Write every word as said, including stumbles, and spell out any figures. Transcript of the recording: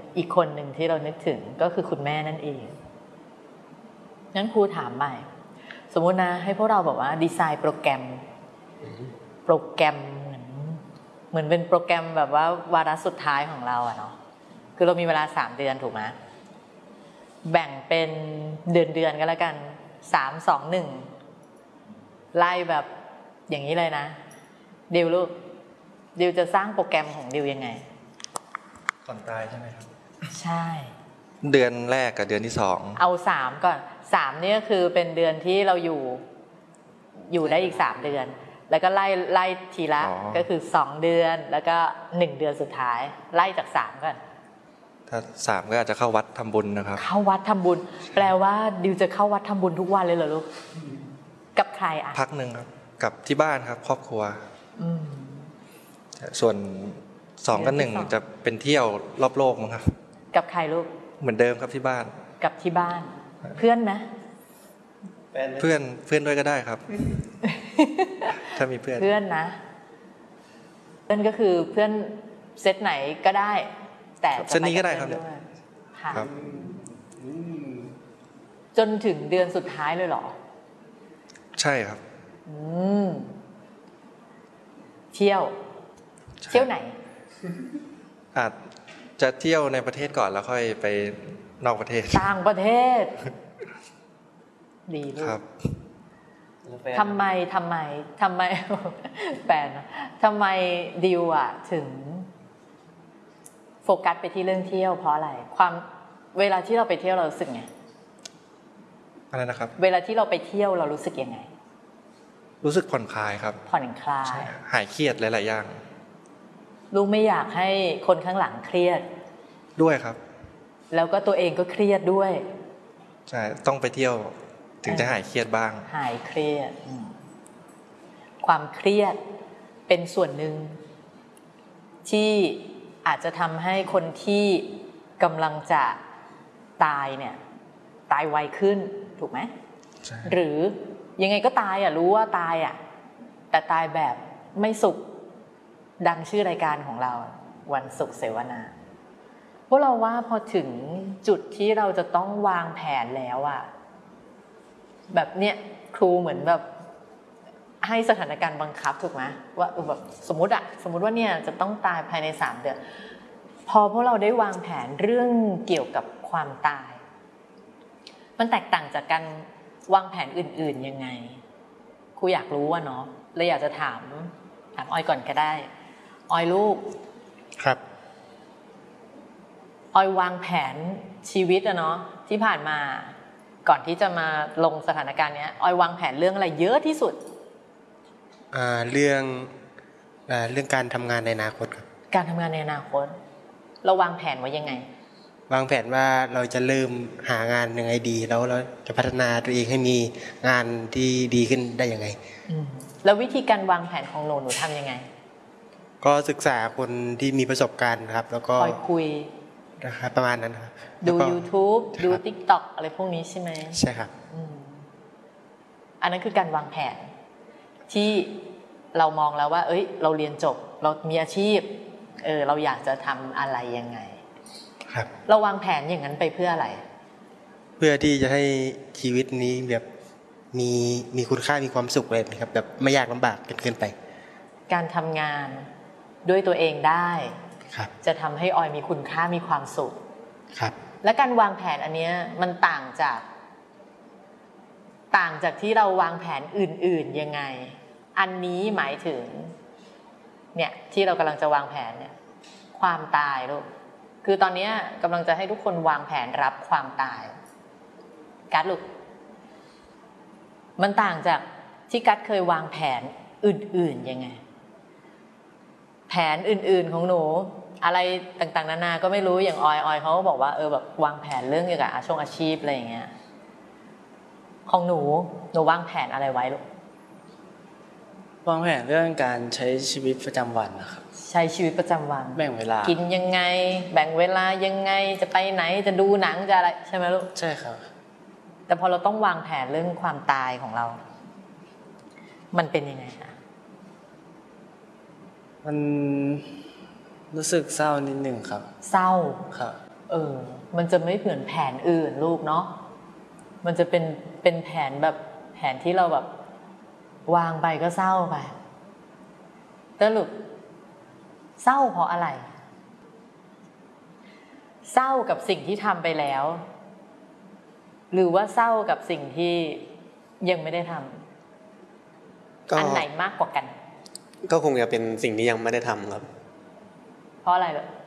อีกคนหนึ่งที่เรานึกถึงก็คือคุณแม่นั่นเองงั้นครูถามใหม่สมมุตินะให้พวกเราบอกว่าดีไซน์โปรแกรมโปรแกรมเหมือนเหมือนเป็นโปรแกรมแบบว่าวาระสุดท้ายของเราอะเนาะคือเรามีเวลาสามเดือนถูกไหมแบ่งเป็นเดือนเดือนก็แล้วกันสามสองหนึ่งไล่แบบอย่างนี้เลยนะดิวลูกดิวจะสร้างโปรแกรมของดิวยังไงก่อนตายใช่ไหมครับใช่เดือนแรกกับเดือนที่สองเอาสามก่อนสามนี่ก็คือเป็นเดือนที่เราอยู่อยู่ได้อีกสามเดือนแล้วก็ไล่ไล่ทีละก็คือสองเดือนแล้วก็หนึ่งเดือนสุดท้ายไล่จากสามก่อนถ้าสามก็อาจจะเข้าวัดทำบุญนะครับเข้าวัดทำบุญแปลว่าดิวจะเข้าวัดทำบุญทุกวันเลยเหรอลูกกับใครอ่ะพักหนึ่งครับกับที่บ้านครับครอบครัวอืมส่วนสองกับหนึ่งจะเป็นเที่ยวรอบโลกมั้งครับกับใครลูกเหมือนเดิมครับที่บ้านกับที่บ้านเพื่อนนะเพื่อนเพื่อนด้วยก็ได้ครับถ้ามีเพื่อนเพื่อนนะเพื่อนก็คือเพื่อนเซตไหนก็ได้แต่เซตนี้ก็ได้ครับเนี่ยครับจนถึงเดือนสุดท้ายเลยเหรอใช่ครับอืมเที่ยวเที่ยวไหนอาจจะเที่ยวในประเทศก่อนแล้วค่อยไปนอกประเทศต่างประเทศดีลูกครับทำไมทำไมทำไมแฟนทำไมดิวอ่ะถึงโฟกัสไปที่เรื่องเที่ยวเพราะอะไรความเวลาที่เราไปเที่ยวเรารู้สึกไงอะไรนะครับเวลาที่เราไปเที่ยวเรารู้สึกยังไงรู้สึกผ่อนคลายครับผ่อนคลายหายเครียดหลายๆอย่างลูกไม่อยากให้คนข้างหลังเครียดด้วยครับแล้วก็ตัวเองก็เครียดด้วยใช่ต้องไปเที่ยวถึงจะหายเครียดบ้างหายเครียดความเครียดเป็นส่วนหนึ่งที่อาจจะทำให้คนที่กำลังจะตายเนี่ยตายไวขึ้นถูกไหมหรือยังไงก็ตายอ่ะรู้ว่าตายอ่ะแต่ตายแบบไม่สุขดังชื่อรายการของเราวันศุกร์เสวนาพวกเราว่าพอถึงจุดที่เราจะต้องวางแผนแล้วอ่ะแบบเนี้ยครูเหมือนแบบให้สถานการณ์บังคับถูกไหมว่าแบบสมมติอะสมมติว่าเนี่ยจะต้องตายภายในสามเดือนพอพวกเราได้วางแผนเรื่องเกี่ยวกับความตายมันแตกต่างจากการวางแผนอื่นๆยังไงครูอยากรู้ว่าเนาะเลยอยากจะถามถามออยก่อนก็ได้ออยลูกครับออยวางแผนชีวิตอะเนาะที่ผ่านมาก่อนที่จะมาลงสถานการณ์เนี้ยออยวางแผนเรื่องอะไรเยอะที่สุดอ่าเรื่องอ่าเรื่องการทำงานในอนาคตครับการทำงานในอนาคตเราวางแผนไว้ยังไงวางแผนว่าเราจะเริ่มหางานยังไงดีแล้วเราจะพัฒนาตัวเองให้มีงานที่ดีขึ้นได้ยังไงแล้ววิธีการวางแผนของหนูหนูทำยังไงก็ศึกษาคนที่มีประสบการณ์ครับแล้วก็คอยคุยนะครับประมาณนั้นครับดู YouTube ดู TikTok อะไรพวกนี้ใช่ไหมใช่ครับอันนั้นคือการวางแผนที่เรามองแล้วว่าเอ้ยเราเรียนจบเรามีอาชีพเออเราอยากจะทำอะไรยังไงครับเราวางแผนอย่างนั้นไปเพื่ออะไรเพื่อที่จะให้ชีวิตนี้แบบมีมีคุณค่ามีความสุขเลยนะครับแบบไม่ยากลำบากเกินเกินไปการทำงานด้วยตัวเองได้จะทำให้ออยมีคุณค่ามีความสุขครับและการวางแผนอันนี้มันต่างจากต่างจากที่เราวางแผนอื่นๆยังไงอันนี้หมายถึงเนี่ยที่เรากำลังจะวางแผนเนี่ยความตายลูกคือตอนนี้กำลังจะให้ทุกคนวางแผนรับความตายกัดลูกมันต่างจากที่กัดเคยวางแผนอื่นๆยังไงแผนอื่นๆของหนูอะไรต่างๆนานาก็ไม่รู้อย่างออยออยเขาก็บอกว่าเออแบบวางแผนเรื่องเกี่ยวกับอาชีพอาชีพอะไรอย่างเงี้ยของหนูหนูวางแผนอะไรไว้ลูกวางแผนเรื่องการใช้ชีวิตประจำวันนะครับใช้ชีวิตประจำวันแบ่งเวลากินยังไงแบ่งเวลายังไงจะไปไหนจะดูหนังจะอะไรใช่ไหมลูกใช่ครับแต่พอเราต้องวางแผนเรื่องความตายของเรามันเป็นยังไงคะมันรู้สึกเศร้านิดหนึ่งครับเศร้าครับเออมันจะไม่เหมือนแผนอื่นลูกเนาะมันจะเป็นเป็นแผนแบบแผนที่เราแบบวางไปก็เศร้าไปแต่ลูกเศร้าเพราะอะไรเศร้ากับสิ่งที่ทำไปแล้วหรือว่าเศร้ากับสิ่งที่ยังไม่ได้ทำอันไหนมากกว่ากันก็คงจะเป็นสิ่งที่ยังไม่ได้ทำครับเพราะอะไรแบบ